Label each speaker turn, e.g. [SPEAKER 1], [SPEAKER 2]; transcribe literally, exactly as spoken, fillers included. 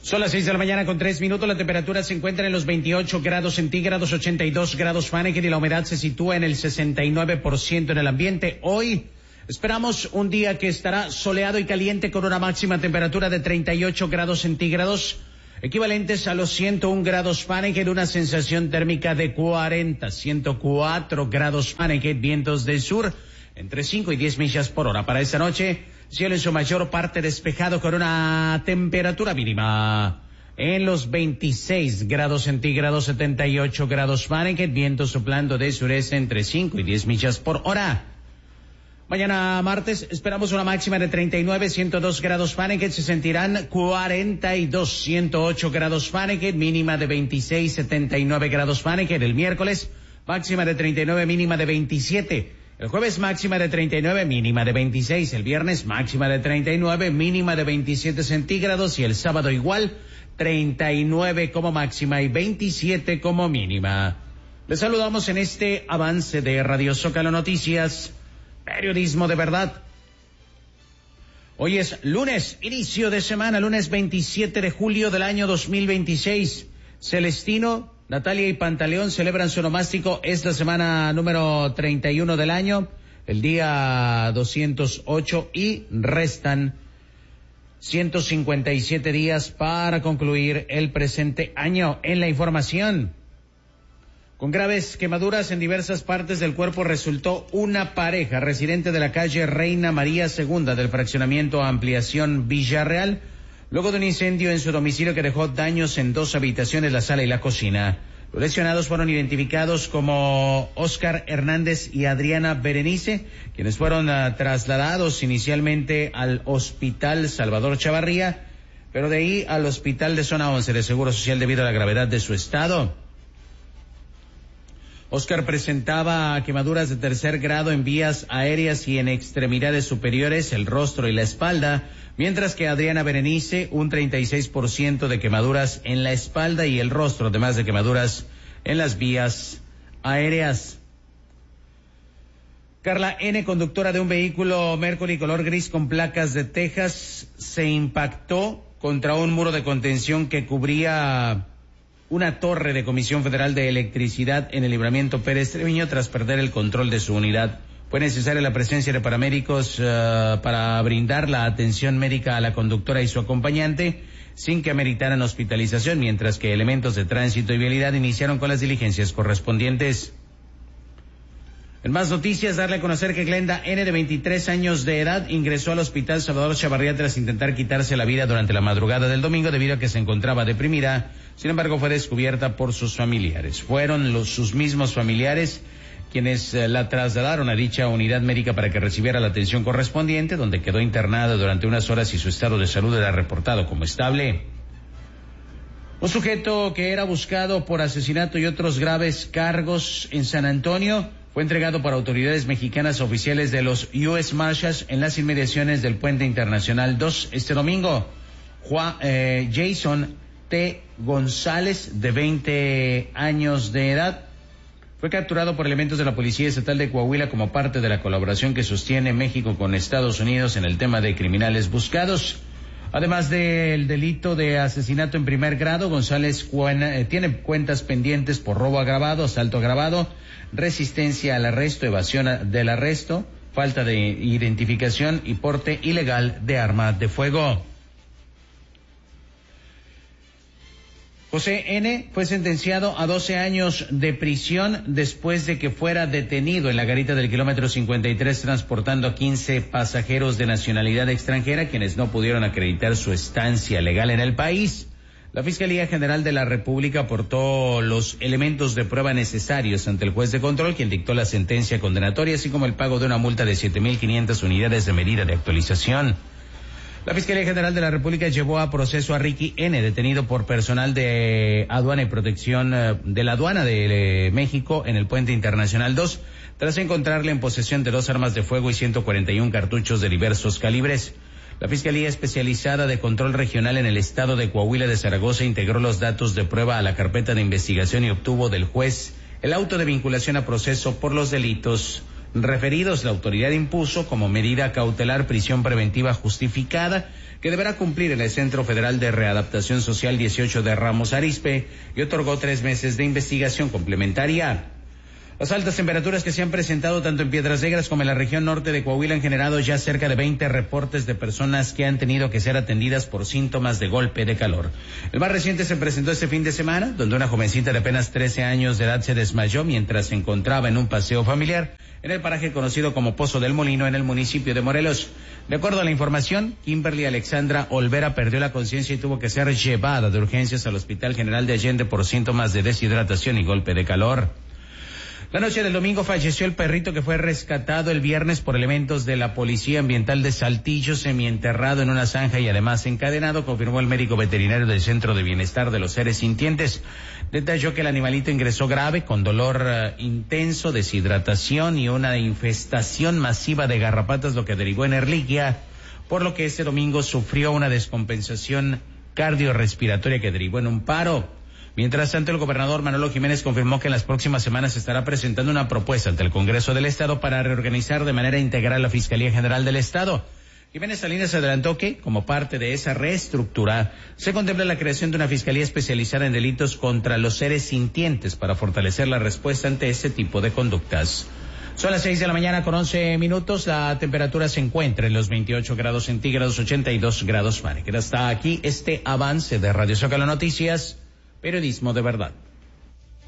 [SPEAKER 1] Son las seis de la mañana con tres minutos, la temperatura se encuentra en los veintiocho grados centígrados, ochenta y dos grados Fahrenheit y la humedad se sitúa en el sesenta y nueve por ciento en el ambiente. Hoy esperamos un día que estará soleado y caliente con una máxima temperatura de treinta y ocho grados centígrados, equivalentes a los ciento un grados Fahrenheit, una sensación térmica de cuarenta, ciento cuatro grados Fahrenheit, vientos del sur entre cinco y diez millas por hora. Para esta noche, cielo en su mayor parte despejado con una temperatura mínima en los veintiséis grados centígrados, setenta y ocho grados Fahrenheit, viento soplando de sureste entre cinco y diez millas por hora. Mañana martes esperamos una máxima de treinta y nueve, ciento dos grados Fahrenheit, se sentirán cuarenta y dos, ciento ocho grados Fahrenheit, mínima de veintiséis, setenta y nueve grados Fahrenheit. El miércoles, máxima de treinta y nueve, mínima de veintisiete. El jueves máxima de treinta y nueve, mínima de veintiséis. El viernes máxima de treinta y nueve, mínima de veintisiete centígrados. Y el sábado igual, treinta y nueve como máxima y veintisiete como mínima. Les saludamos en este avance de Radio Zócalo Noticias, periodismo de verdad. Hoy es lunes, inicio de semana, lunes veintisiete de julio del año dos mil veintiséis. Celestino, Natalia y Pantaleón celebran su onomástico esta semana número treinta y uno del año, el día doscientos ocho, y restan ciento cincuenta y siete días para concluir el presente año. En la información, con graves quemaduras en diversas partes del cuerpo resultó una pareja residente de la calle Reina María segunda del fraccionamiento Ampliación Villarreal, luego de un incendio en su domicilio que dejó daños en dos habitaciones, la sala y la cocina. Los lesionados fueron identificados como Óscar Hernández y Adriana Berenice, quienes fueron uh, trasladados inicialmente al Hospital Salvador Chavarría, pero de ahí al Hospital de Zona once de Seguro Social debido a la gravedad de su estado. Óscar presentaba quemaduras de tercer grado en vías aéreas y en extremidades superiores, el rostro y la espalda, mientras que Adriana Berenice un treinta y seis por ciento de quemaduras en la espalda y el rostro, además de quemaduras en las vías aéreas. Carla N., conductora de un vehículo Mercury color gris con placas de Texas, se impactó contra un muro de contención que cubría una torre de Comisión Federal de Electricidad en el Libramiento Pérez Treviño tras perder el control de su unidad. Fue necesaria la presencia de paramédicos uh, para brindar la atención médica a la conductora y su acompañante, sin que ameritaran hospitalización, mientras que elementos de tránsito y vialidad iniciaron con las diligencias correspondientes. En más noticias, darle a conocer que Glenda N., de veintitrés años de edad, ingresó al Hospital Salvador Chavarría tras intentar quitarse la vida durante la madrugada del domingo debido a que se encontraba deprimida. Sin embargo, fue descubierta por sus familiares. Fueron los, sus mismos familiares quienes eh, la trasladaron a dicha unidad médica para que recibiera la atención correspondiente, donde quedó internada durante unas horas y su estado de salud era reportado como estable. Un sujeto que era buscado por asesinato y otros graves cargos en San Antonio fue entregado por autoridades mexicanas oficiales de los U S Marshals en las inmediaciones del Puente Internacional dos este domingo. Juan, eh, Jason T. González, de veinte años de edad, fue capturado por elementos de la Policía Estatal de Coahuila como parte de la colaboración que sostiene México con Estados Unidos en el tema de criminales buscados. Además del delito de asesinato en primer grado, González cuena, eh, tiene cuentas pendientes por robo agravado, asalto agravado, resistencia al arresto, evasión del arresto, falta de identificación y porte ilegal de arma de fuego. José N. fue sentenciado a doce años de prisión después de que fuera detenido en la garita del kilómetro cincuenta y tres transportando a quince pasajeros de nacionalidad extranjera quienes no pudieron acreditar su estancia legal en el país. La Fiscalía General de la República aportó los elementos de prueba necesarios ante el juez de control, quien dictó la sentencia condenatoria, así como el pago de una multa de siete mil quinientas unidades de medida de actualización. La Fiscalía General de la República llevó a proceso a Ricky N., detenido por personal de aduana y protección de la aduana de México en el Puente Internacional dos, tras encontrarle en posesión de dos armas de fuego y ciento cuarenta y uno cartuchos de diversos calibres. La Fiscalía Especializada de Control Regional en el Estado de Coahuila de Zaragoza integró los datos de prueba a la carpeta de investigación y obtuvo del juez el auto de vinculación a proceso por los delitos referidos. La autoridad impuso como medida cautelar prisión preventiva justificada que deberá cumplir en el Centro Federal de Readaptación Social dieciocho de Ramos Arizpe y otorgó tres meses de investigación complementaria. Las altas temperaturas que se han presentado tanto en Piedras Negras como en la región norte de Coahuila han generado ya cerca de veinte reportes de personas que han tenido que ser atendidas por síntomas de golpe de calor. El más reciente se presentó este fin de semana, donde una jovencita de apenas trece años de edad se desmayó mientras se encontraba en un paseo familiar en el paraje conocido como Pozo del Molino en el municipio de Morelos. De acuerdo a la información, Kimberly Alexandra Olvera perdió la conciencia y tuvo que ser llevada de urgencias al Hospital General de Allende por síntomas de deshidratación y golpe de calor. La noche del domingo falleció el perrito que fue rescatado el viernes por elementos de la Policía Ambiental de Saltillo, semienterrado en una zanja y además encadenado, confirmó el médico veterinario del Centro de Bienestar de los Seres Sintientes. Detalló que el animalito ingresó grave, con dolor uh, intenso, deshidratación y una infestación masiva de garrapatas, lo que derivó en erliquia, por lo que este domingo sufrió una descompensación cardiorrespiratoria que derivó en un paro. Mientras tanto, el gobernador Manolo Jiménez confirmó que en las próximas semanas se estará presentando una propuesta ante el Congreso del Estado para reorganizar de manera integral la Fiscalía General del Estado. Jiménez Salinas adelantó que, como parte de esa reestructura, se contempla la creación de una fiscalía especializada en delitos contra los seres sintientes para fortalecer la respuesta ante este tipo de conductas. Son las seis de la mañana con once minutos. La temperatura se encuentra en los veintiocho grados centígrados, ochenta y dos grados Fahrenheit. Hasta aquí este avance de Radio Zócalo Noticias, periodismo de verdad.